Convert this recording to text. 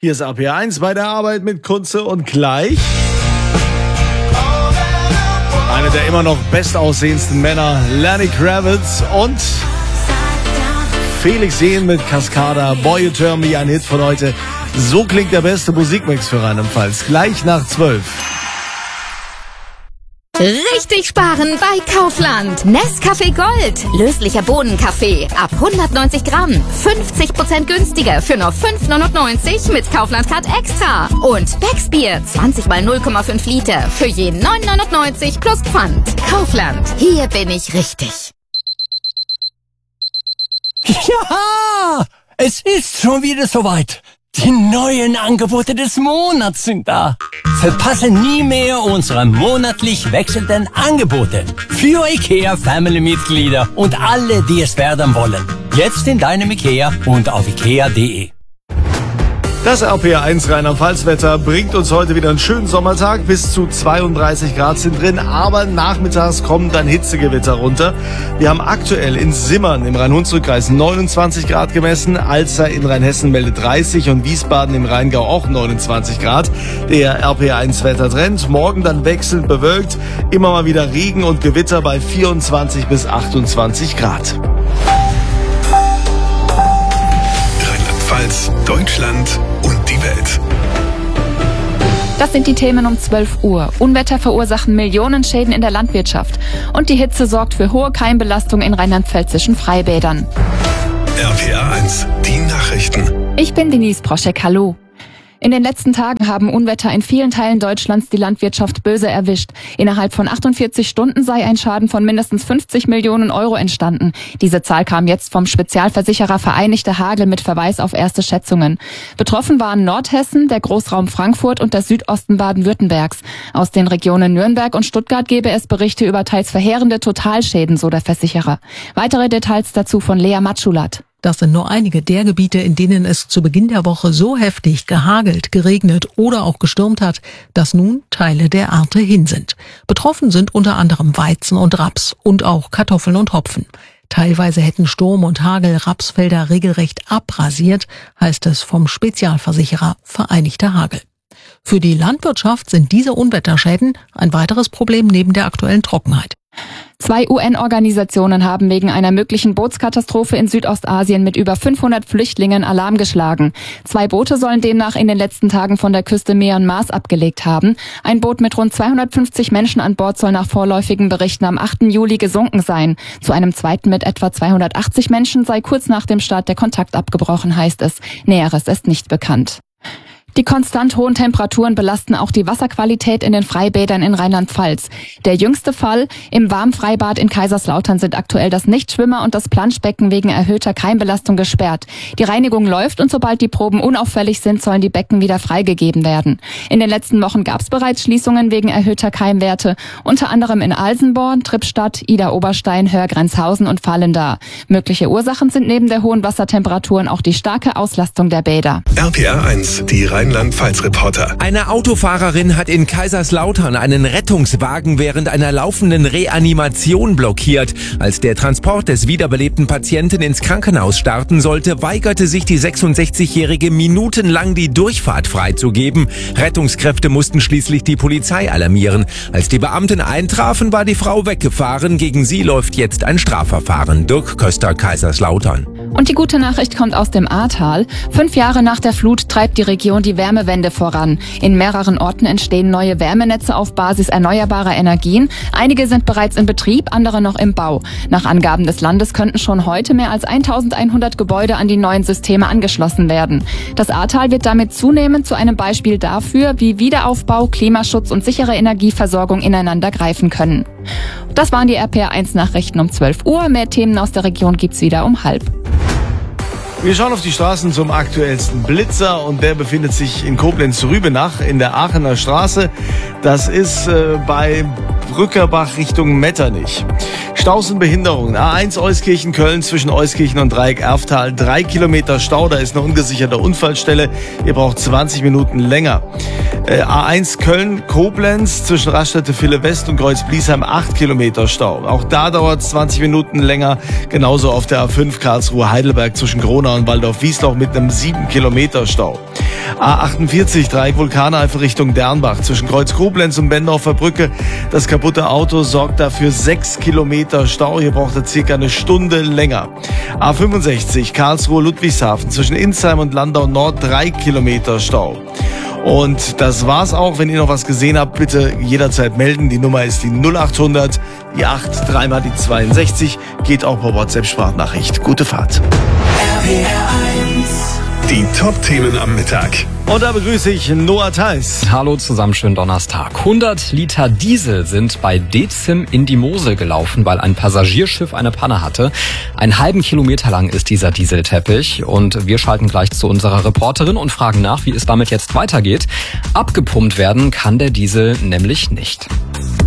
Hier ist RPR1 bei der Arbeit mit Kunze und gleich einer der immer noch bestaussehendsten Männer, Lenny Kravitz und Felix Jähn mit Cascada, Boy You Turn Me, ein Hit von heute. So klingt der beste Musikmix für Rheinland-Pfalz. Gleich nach 12. Richtig sparen bei Kaufland. Nescafé Gold. Löslicher Bohnenkaffee. Ab 190 Gramm. 50% günstiger für nur 5,99 mit Kaufland Card Extra. Und Becksbier. 20 mal 0,5 Liter. Für je 9,99 plus Pfand. Kaufland. Hier bin ich richtig. Ja, es ist schon wieder soweit. Die neuen Angebote des Monats sind da. Verpasse nie mehr unsere monatlich wechselnden Angebote für IKEA-Family-Mitglieder und alle, die es werden wollen. Jetzt in deinem IKEA und auf ikea.de. Das RPR1 Rheinland-Pfalz-Wetter bringt uns heute wieder einen schönen Sommertag. Bis zu 32 Grad sind drin, aber nachmittags kommen dann Hitzegewitter runter. Wir haben aktuell in Simmern im Rhein-Hunsrück-Kreis 29 Grad gemessen, Alzer in Rheinhessen meldet 30 und Wiesbaden im Rheingau auch 29 Grad. Der RPR1-Wettertrend, morgen dann wechselnd bewölkt, immer mal wieder Regen und Gewitter bei 24 bis 28 Grad. Rheinland-Pfalz, Deutschland und die Welt. Das sind die Themen um 12 Uhr. Unwetter verursachen Millionen Schäden in der Landwirtschaft. Und die Hitze sorgt für hohe Keimbelastung in rheinland-pfälzischen Freibädern. RPR1, die Nachrichten. Ich bin Denise Proschek, hallo. In den letzten Tagen haben Unwetter in vielen Teilen Deutschlands die Landwirtschaft böse erwischt. Innerhalb von 48 Stunden sei ein Schaden von mindestens 50 Millionen Euro entstanden. Diese Zahl kam jetzt vom Spezialversicherer Vereinigte Hagel mit Verweis auf erste Schätzungen. Betroffen waren Nordhessen, der Großraum Frankfurt und der Südosten Baden-Württembergs. Aus den Regionen Nürnberg und Stuttgart gebe es Berichte über teils verheerende Totalschäden, so der Versicherer. Weitere Details dazu von Lea Matschulat. Das sind nur einige der Gebiete, in denen es zu Beginn der Woche so heftig gehagelt, geregnet oder auch gestürmt hat, dass nun Teile der Ernte hin sind. Betroffen sind unter anderem Weizen und Raps und auch Kartoffeln und Hopfen. Teilweise hätten Sturm und Hagel Rapsfelder regelrecht abrasiert, heißt es vom Spezialversicherer Vereinigte Hagel. Für die Landwirtschaft sind diese Unwetterschäden ein weiteres Problem neben der aktuellen Trockenheit. 2 UN-Organisationen haben wegen einer möglichen Bootskatastrophe in Südostasien mit über 500 Flüchtlingen Alarm geschlagen. 2 Boote sollen demnach in den letzten Tagen von der Küste Myanmars abgelegt haben. Ein Boot mit rund 250 Menschen an Bord soll nach vorläufigen Berichten am 8. Juli gesunken sein. Zu einem zweiten mit etwa 280 Menschen sei kurz nach dem Start der Kontakt abgebrochen, heißt es. Näheres ist nicht bekannt. Die konstant hohen Temperaturen belasten auch die Wasserqualität in den Freibädern in Rheinland-Pfalz. Der jüngste Fall: im Warmfreibad in Kaiserslautern sind aktuell das Nichtschwimmer und das Planschbecken wegen erhöhter Keimbelastung gesperrt. Die Reinigung läuft und sobald die Proben unauffällig sind, sollen die Becken wieder freigegeben werden. In den letzten Wochen gab es bereits Schließungen wegen erhöhter Keimwerte, unter anderem in Alsenborn, Trippstadt, Idar-Oberstein, Hörgrenzhausen und Vallendar. Mögliche Ursachen sind neben der hohen Wassertemperaturen auch die starke Auslastung der Bäder. RPR1, die Rheinland-Pfalz-Reporter. Eine Autofahrerin hat in Kaiserslautern einen Rettungswagen während einer laufenden Reanimation blockiert. Als der Transport des wiederbelebten Patienten ins Krankenhaus starten sollte, weigerte sich die 66-Jährige minutenlang die Durchfahrt freizugeben. Rettungskräfte mussten schließlich die Polizei alarmieren. Als die Beamten eintrafen, war die Frau weggefahren. Gegen sie läuft jetzt ein Strafverfahren. Dirk Köster, Kaiserslautern. Und die gute Nachricht kommt aus dem Ahrtal. 5 Jahre nach der Flut treibt die Region die Wärmewende voran. In mehreren Orten entstehen neue Wärmenetze auf Basis erneuerbarer Energien. Einige sind bereits in Betrieb, andere noch im Bau. Nach Angaben des Landes könnten schon heute mehr als 1100 Gebäude an die neuen Systeme angeschlossen werden. Das Ahrtal wird damit zunehmend zu einem Beispiel dafür, wie Wiederaufbau, Klimaschutz und sichere Energieversorgung ineinander greifen können. Das waren die RPR1-Nachrichten um 12 Uhr. Mehr Themen aus der Region gibt's wieder um 12:30. Wir schauen auf die Straßen zum aktuellsten Blitzer und der befindet sich in Koblenz-Rübenach in der Aachener Straße. Das ist bei Brückerbach Richtung Metternich. Staus und Behinderungen. A1 Euskirchen-Köln zwischen Euskirchen und Dreieck-Erftal. 3 Kilometer Stau, da ist eine ungesicherte Unfallstelle. Ihr braucht 20 Minuten länger. A1 Köln-Koblenz zwischen Raststätte-Ville-West und Kreuz-Bliesheim 8 Kilometer Stau. Auch da dauert es 20 Minuten länger. Genauso auf der A5 Karlsruhe-Heidelberg zwischen Gronau und Waldorf-Wiesloch mit einem 7 Kilometer Stau. A48 Dreieck Vulkaneifel Richtung Dernbach zwischen Kreuz-Koblenz und Bendorfer Brücke. Das kaputte Auto sorgt dafür 6 Kilometer Stau. Hier braucht er circa eine Stunde länger. A65 Karlsruhe-Ludwigshafen zwischen Insheim und Landau Nord 3 Kilometer Stau. Und das war's auch. Wenn ihr noch was gesehen habt, bitte jederzeit melden. Die Nummer ist die 0800, die 8, dreimal die 62. Geht auch per WhatsApp-Sprachnachricht. Gute Fahrt. Die Top-Themen am Mittag. Und da begrüße ich Noah Theis. Hallo zusammen, schönen Donnerstag. 100 Liter Diesel sind bei Dezim in die Mosel gelaufen, weil ein Passagierschiff eine Panne hatte. Einen halben Kilometer lang ist dieser Dieselteppich und wir schalten gleich zu unserer Reporterin und fragen nach, wie es damit jetzt weitergeht. Abgepumpt werden kann der Diesel nämlich nicht.